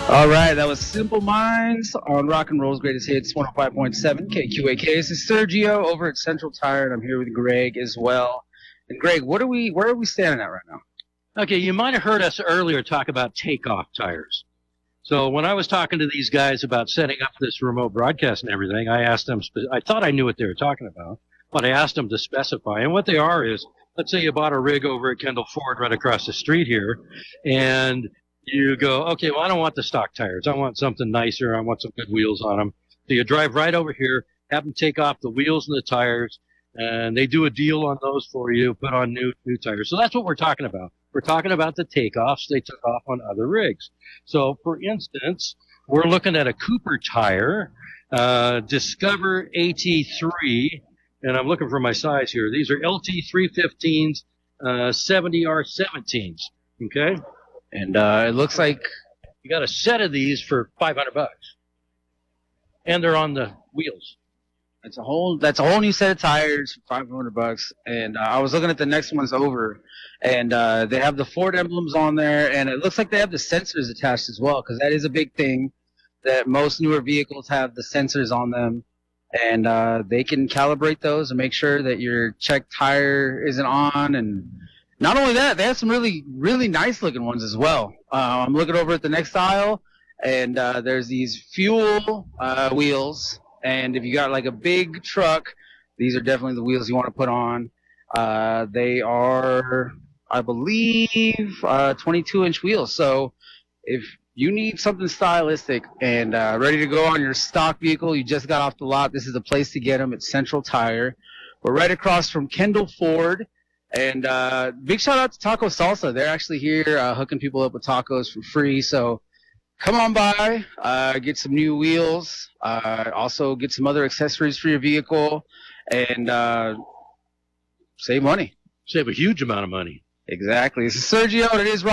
All right, that was Simple Minds on Rock and Roll's Greatest Hits, 105.7 KQAK. This is Sergio over at Central Tire, and I'm here with Greg as well. And Greg, where are we standing at right now? Okay, you might have heard us earlier talk about takeoff tires. So when I was talking to these guys about setting up this remote broadcast and everything, I asked them, I thought I knew what they were talking about, but I asked them to specify. And what they are is, let's say you bought a rig over at Kendall Ford right across the street here, and you go, okay, well, I don't want the stock tires. I want something nicer. I want some good wheels on them. So you drive right over here, have them take off the wheels and the tires, and they do a deal on those for you, put on new tires. So that's what we're talking about. We're talking about the takeoffs they took off on other rigs. So, for instance, we're looking at a Cooper tire, Discover AT3, and I'm looking for my size here. These are LT315s, 70R17s, okay? And it looks like you got a set of these for $500, and they're on the wheels. that's a whole new set of tires for $500. And I was looking at the next ones over, and they have the Ford emblems on there, and it looks like they have the sensors attached as well, because that is a big thing that most newer vehicles have the sensors on them, and they can calibrate those and make sure that your check tire isn't on. And not only that, they have some really, really nice looking ones as well. I'm looking over at the next aisle, and there's these fuel wheels. And if you got like a big truck, these are definitely the wheels you want to put on. They are, I believe, 22-inch wheels. So if you need something stylistic and ready to go on your stock vehicle, you just got off the lot, this is the place to get them at Central Tire. We're right across from Kendall Ford. And big shout out to Taco Salsa. They're actually here hooking people up with tacos for free. So come on by, get some new wheels, also get some other accessories for your vehicle, and save money. Save a huge amount of money. Exactly. This is Sergio, and it is